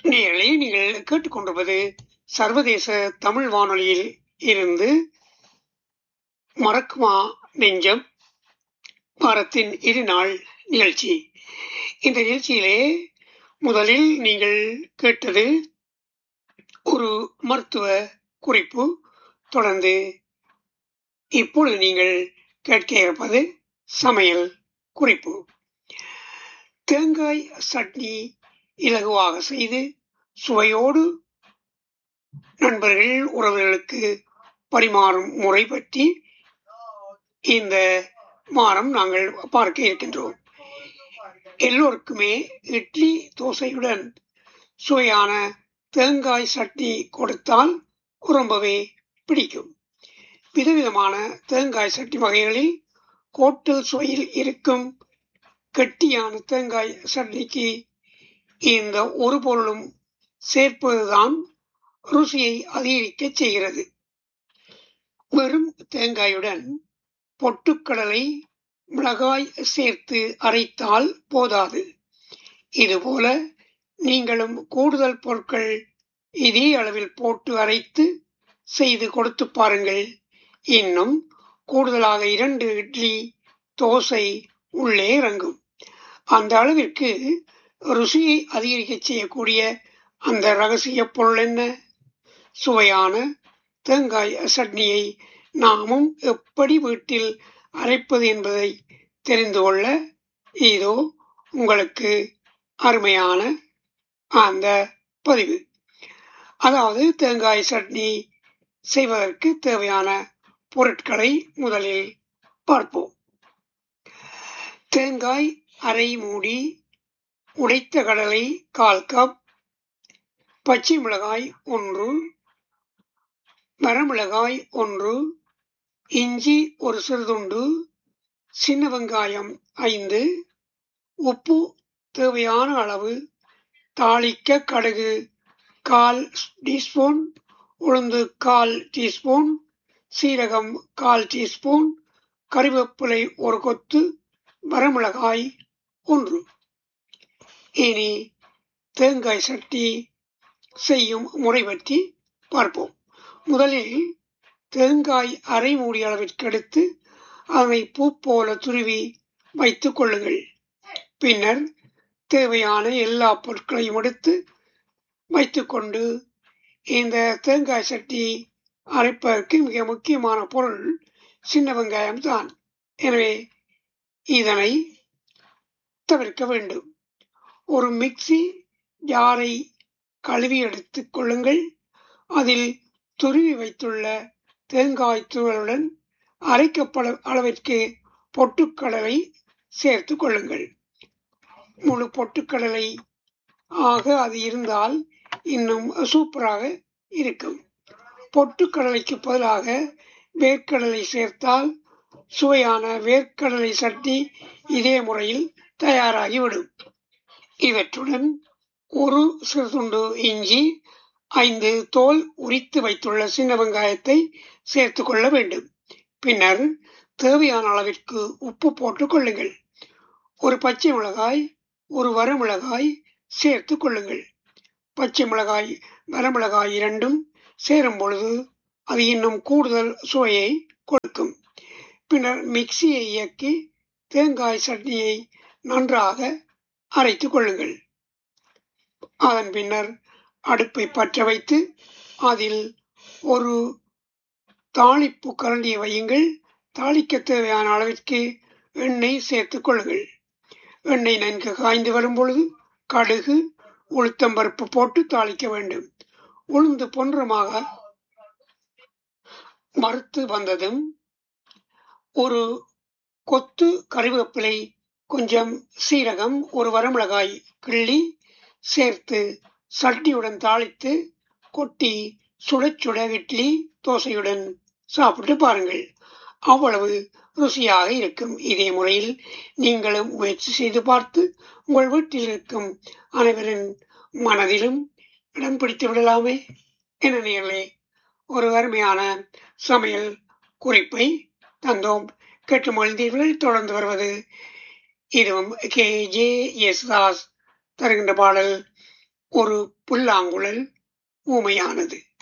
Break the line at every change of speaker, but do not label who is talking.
நேயர்களே, நீங்கள் கேட்டுக்கொண்டிருப்பது சர்வதேச தமிழ் வானொலியில் இருந்து மறக்குமா நெஞ்சம் வாரத்தின் 2 நாள் நிகழ்ச்சி. இந்த நிகழ்ச்சியிலே முதலில் நீங்கள் கேட்டது ஒரு மருத்துவ குறிப்பு. தொடர்ந்து இப்பொழுது நீங்கள் கேட்க இருப்பது சமையல் குறிப்பு. தேங்காய் சட்னி இலகுவாக செய்து சுவையோடு நண்பர்கள் உறவுகளுக்கு பரிமாறும் முறை பற்றி இந்த வாரம் நாங்கள் பார்க்க இருக்கின்றோம். எல்லோருக்குமே இட்லி தோசையுடன் சுவையான தேங்காய் சட்னி கொடுத்தால் ரொம்பவே பிடிக்கும். விதவிதமான தேங்காய் சட்னி வகைகளில் கோட்டல் சுவையில் இருக்கும் கெட்டியான தேங்காய் சட்னிக்கு இந்த ஒரு பொருளும் சேர்ப்பதுதான் ருசியை அதிகரிக்க செய்கிறது. வெறும் தேங்காயுடன் பொட்டுக்கடலை, மிளகாய் சேர்த்து அரைத்தால் போதாது. இதுபோல நீங்களும் கூடுதல் பொருட்கள் இதே அளவில் போட்டு அரைத்து செய்து கொடுத்து பாருங்கள். இன்னும் கூடுதலாக 2 இட்லி தோசை உள்ளே இறங்கும். அந்த அளவிற்கு ருசியை அதிகரிக்க செய்யக்கூடிய அந்த ரகசிய பொருள் என்ன? சுவையான தேங்காய் சட்னியை நாமும் எப்படி வீட்டில் அரைப்பது என்பதை தெரிந்து கொள்ள இதோ உங்களுக்கு அருமையான அந்த பதிவு. அதாவது தேங்காய் சட்னி செய்வதற்கு தேவையான பொருட்களை முதலில் பார்ப்போம். தேங்காய் அரை மூடி, உடைத்த கடலை 1/4 கப், பச்சை மிளகாய் 1, வரமிளகாய் 1, இஞ்சி ஒரு சிறுதுண்டு, சின்ன வெங்காயம் 5, உப்பு தேவையான அளவு, தாளிக்க கடுகு 1/4 டீஸ்பூன், உளுந்து 1/4 டீஸ்பூன், சீரகம் 1/4 டீஸ்பூன், கறிவேப்பிலை 1 கொத்து, வரமிளகாய் 1. இனி தேங்காய் சட்னி செய்யும் முறை பற்றி பார்ப்போம். முதலில் தேங்காய் அரை மூடி அளவிற்கு எடுத்து அதனை பூ போல துருவி வைத்துக் கொள்ளுங்கள். பின்னர் தேவையான எல்லா பொருட்களையும் எடுத்து வைத்துக்கொண்டு இந்த தேங்காய் சட்னி அரைப்பதற்கு மிக முக்கியமான பொருள் சின்ன வெங்காயம் தான். எனவே இதனை தவிர்க்க வேண்டும். ஒரு மிக்ஸி ஜாரை கழுவி எடுத்துக் கொள்ளுங்கள். அதில் துருவி வைத்துள்ள தேங்காய் துகளுடன் அரைக்கப்பட அளவிற்கு பொட்டுக்கடலை சேர்த்துக் கொள்ளுங்கள். முழு பொட்டுக்கடலை ஆக அது இருந்தால் இன்னும் சூப்பராக இருக்கும். பொட்டுக்கடலைக்கு பதிலாக வேர்க்கடலை சேர்த்தால் சுவையான வேர்க்கடலை சட்னி இதே முறையில் தயாராகிவிடும். இவற்றுடன் ஒரு சிறுதுண்டு இஞ்சி, 5 தோல் உரித்து வைத்துள்ள சின்ன வெங்காயத்தை சேர்த்துக் கொள்ள வேண்டும். பின்னர் தேவையான அளவிற்கு உப்பு போட்டுக் கொள்ளுங்கள். ஒரு பச்சை மிளகாய், ஒரு வரமிளகாய் சேர்த்துக் கொள்ளுங்கள். பச்சை மிளகாய், வரமிளகாய் இரண்டும் சேரும் பொழுது அது இன்னும் கூடுதல் சுவையை கொடுக்கும். பின்னர் மிக்சியை இயக்கி தேங்காய் சட்னியை நன்றாக அரைத்துக் கொள்ளுங்கள். அதன் பின்னர் அடுப்பை பற்ற வைத்து அதில் ஒரு தாளிப்பு கரண்டியை வையுங்கள். தாளிக்க தேவையான அளவிற்கு எண்ணெய் சேர்த்துக் கொள்ளுங்கள். எண்ணெய் நன்கு காய்ந்து வரும் பொழுது கடுகு, உளுத்தம்பருப்பு போட்டு தாளிக்க வேண்டும். உளுந்து பொன்னிறமாக வறுத்து வந்ததும் ஒரு கொத்து கறிவேப்பிலை, கொஞ்சம் சீரகம், ஒரு வரமிளகாய் கிள்ளி சேர்த்து சட்னியுடன் தாளித்து கொட்டி சுட சுட இட்லி தோசையுடன் சாப்பிட்டு பாருங்கள். அவ்வளவு ருசியாக இருக்கும். இதே முறையில் நீங்களும் முயற்சி செய்து பார்த்து உங்கள் வீட்டில் இருக்கும் அனைவரின் மனதிலும் இடம் பிடித்து விடலாமே. என நேயர்களே, ஒரு அருமையான சமையல் குறிப்பை தந்தோம். கேட்டு மகிழ்ந்தீர்கள். தொடர்ந்து வருவது இதுவும் கே.ஜே. யேசுதாஸ் தருகின்ற பாடல் ஒரு புல்லாங்குழல் ஊமையானது.